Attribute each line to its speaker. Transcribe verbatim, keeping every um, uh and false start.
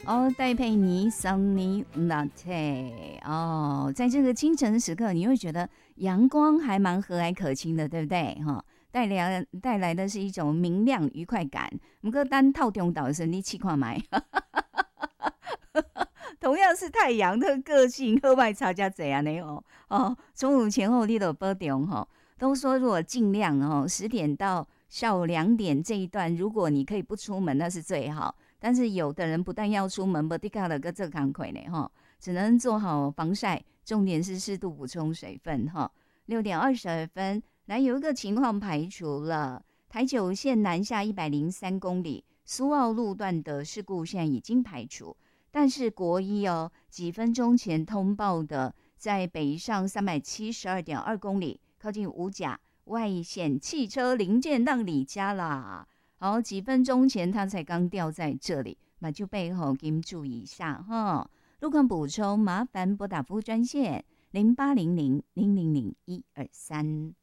Speaker 1: 哦，戴佩妮 Sunny Latte 哦，在这个清晨时刻，你会觉得阳光还蛮和蔼可亲的，对不对？哈、哦，带来带来的是一种明亮愉快感。不过单套中岛的时候，你气看买，同样是太阳的个性，喝外茶加怎样呢？哦哦，中午前后你都波动哈，都说如果尽量哦，十点到下午两点这一段，如果你可以不出门，那是最好。但是有的人不但要出门，不地卡了个这康亏呢哈，只能做好防晒，重点是适度补充水分哈。六点二十二分，来有一个情况排除了，台九线南下一百零三公里，苏澳路段的事故现在已经排除，但是国一哦，几分钟前通报的，在北上三百七十二点二公里，靠近五甲外线汽车零件让你家啦。好，几分钟前他才刚掉在这里，那就背后给你注意一下哈。路况补充，麻烦拨打服务专线零八零零零零零一二三。